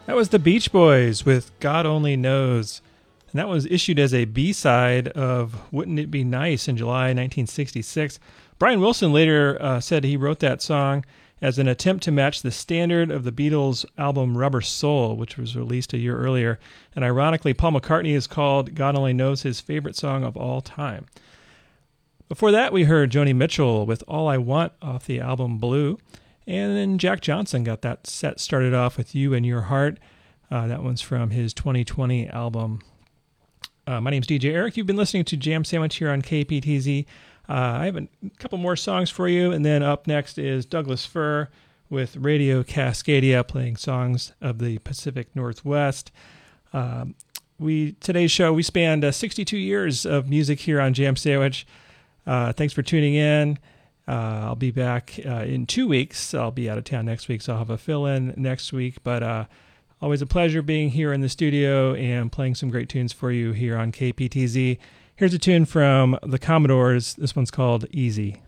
That was the Beach Boys with God Only Knows. And that was issued as a B-side of Wouldn't It Be Nice in July 1966. Brian Wilson later said he wrote that song as an attempt to match the standard of the Beatles' album Rubber Soul, which was released a year earlier. And ironically, Paul McCartney has called God Only Knows his favorite song of all time. Before that, we heard Joni Mitchell with All I Want off the album Blue. And then Jack Johnson got that set started off with You and Your Heart. That one's from his 2020 album. My name's DJ Eric. You've been listening to Jam Sandwich here on KPTZ. I have a couple more songs for you, and then up next is Douglas Fir with Radio Cascadia playing songs of the Pacific Northwest. Today's show, we spanned 62 years of music here on Jam Sandwich. Thanks for tuning in. I'll be back in 2 weeks. I'll be out of town next week, so I'll have a fill-in next week. But always a pleasure being here in the studio and playing some great tunes for you here on KPTZ. Here's a tune from the Commodores. This one's called Easy.